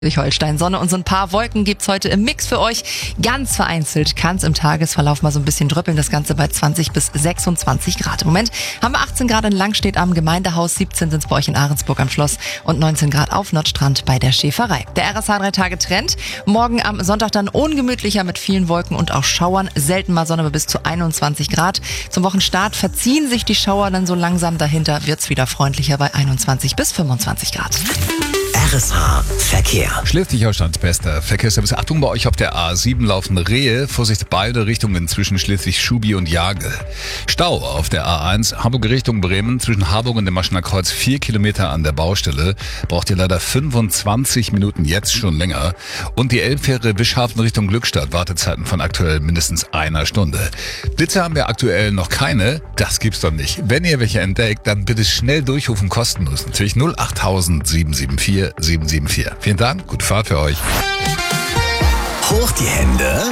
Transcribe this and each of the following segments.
Schleswig-Holstein. Sonne und so ein paar Wolken gibt's heute im Mix für euch. Ganz vereinzelt kann's im Tagesverlauf mal so ein bisschen drüppeln. Das Ganze bei 20 bis 26 Grad. Im Moment haben wir 18 Grad in Langstedt am Gemeindehaus, 17 sind's bei euch in Ahrensburg am Schloss und 19 Grad auf Nordstrand bei der Schäferei. Der RSH 3-Tage-Trend. Morgen am Sonntag dann ungemütlicher mit vielen Wolken und auch Schauern. Selten mal Sonne bis zu 21 Grad. Zum Wochenstart verziehen sich die Schauer dann so langsam. Dahinter wird's wieder freundlicher bei 21 bis 25 Grad. RSH Verkehr. Schleswig-Holsteins bester Verkehrsservice. Achtung, bei euch auf der A7 laufen Rehe. Vorsicht, beide Richtungen zwischen Schleswig-Schubi und Jagel. Stau auf der A1 Hamburg Richtung Bremen zwischen Harburg und dem Maschener Kreuz 4 Kilometer an der Baustelle. Braucht ihr leider 25 Minuten, jetzt schon länger. Und die Elbfähre Wischhafen Richtung Glückstadt. Wartezeiten von aktuell mindestens einer Stunde. Blitze haben wir aktuell noch keine. Das gibt's doch nicht. Wenn ihr welche entdeckt, dann bitte schnell durchrufen, kostenlos. Natürlich 08000 774 774. Vielen Dank, gute Fahrt für euch. Hoch die Hände.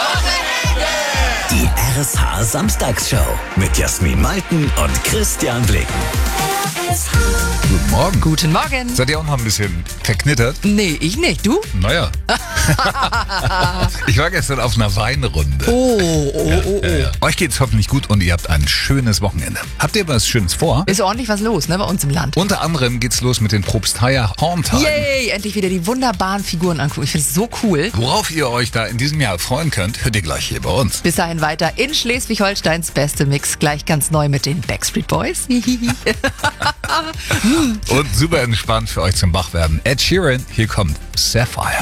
Die RSH Samstagsshow mit Jasmin Malten und Christian Blicken. Guten Morgen. Guten Morgen. Seid ihr auch noch ein bisschen verknittert? Nee, ich nicht. Du? Naja. Ich war gestern auf einer Weinrunde. Oh. Euch geht's hoffentlich gut und ihr habt ein schönes Wochenende. Habt ihr was Schönes vor? Ist ordentlich was los, ne, bei uns im Land. Unter anderem geht's los mit den Probstheier Horntagen. Yay, endlich wieder die wunderbaren Figuren angucken. Ich finde es so cool. Worauf ihr euch da in diesem Jahr freuen könnt, hört ihr gleich hier bei uns. Bis dahin weiter in Schleswig-Holsteins beste Mix. Gleich ganz neu mit den Backstreet Boys. Und super entspannt für euch zum Wachwerden. Ed Sheeran, hier kommt Sapphire.